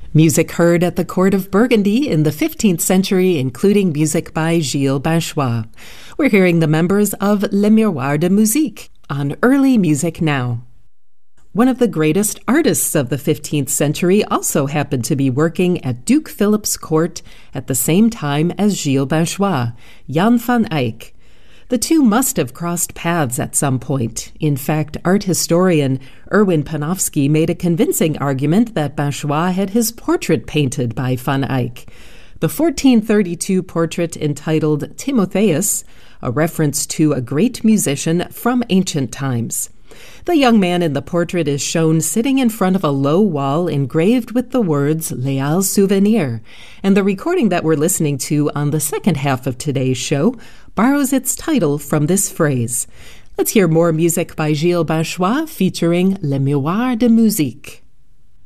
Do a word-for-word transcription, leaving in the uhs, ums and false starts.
Music heard at the court of Burgundy in the fifteenth century, including music by Gilles Banchois. We're hearing the members of Le Miroir de Musique on Early Music Now. One of the greatest artists of the fifteenth century also happened to be working at Duke Philip's court at the same time as Gilles Banchois, Jan van Eyck. The two must have crossed paths at some point. In fact, art historian Erwin Panofsky made a convincing argument that Banchois had his portrait painted by van Eyck. The fourteen thirty-two portrait entitled Timotheus, a reference to a great musician from ancient times. The young man in the portrait is shown sitting in front of a low wall engraved with the words Leal Souvenir, and the recording that we're listening to on the second half of today's show borrows its title from this phrase. Let's hear more music by Gilles Banchois featuring Le Miroir de Musique.